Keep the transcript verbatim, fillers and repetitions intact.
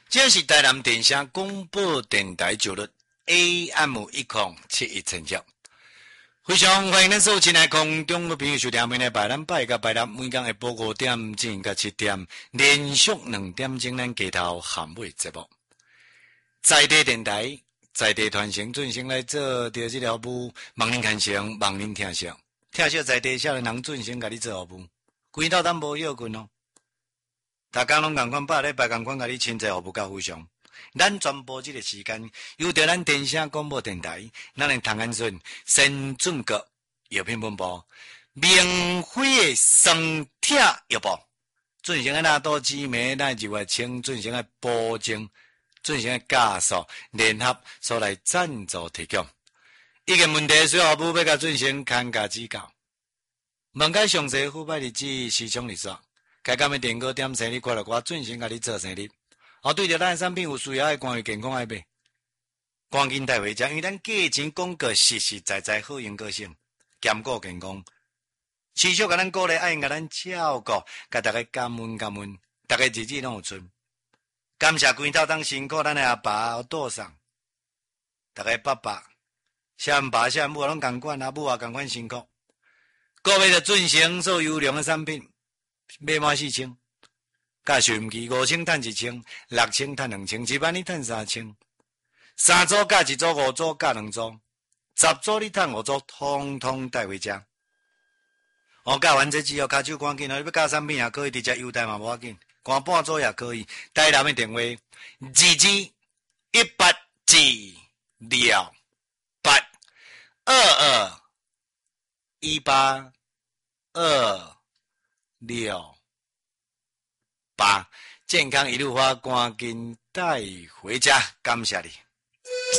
这是台南电声广播电台九六 A M 一零七一千兆，非常欢迎咱所有亲爱空中的朋友收听，每礼拜咱拜个拜六，每天下晡五点至到七点，连续两点钟咱街头含尾节目，在地电台，在地传承准时来做着这条务，望您看成，望您听上，听少在地少年人准时甲你做服务，规道咱无休困哦。大家拢共款，百礼拜共款，甲你亲自服务甲互相。咱全部这个时间，由着咱电声广播电台，咱的唐安顺、新准国药品本部、明辉的生铁药部，进行个纳多姊妹，咱就来请进行个保证，进行个加速联合所来赞助提供。一个问题需要服务要甲进行看家指教。问解详细腐败日子、市场日数。该干的电锅点生意，过来我准时甲你做生意。哦，对着咱的产品有需要的关于健康爱买，赶紧带回家，因为咱价钱广告实实在在好用个性，兼顾健康。持续甲咱鼓励，爱甲咱照顾，甲大家感恩感恩，大家日子拢有存。感谢规头当辛苦，咱的阿爸有多上，大家爸爸、像爸像母拢共款，阿母也共款辛苦。各位的准成所优良的产品。买满四千，甲收音机五千赚一千，六千赚两千，一万你赚三千。三组加一组，五组加两组，十组你赚五组，通通带回家。哦，加完这之后，卡手赶紧哦，你要加产品也可以，直接优待嘛无要紧，赶半组也可以。台南的电话：二二一八四六八二二一八二。六八健康一路花，赶紧带回家，感谢你。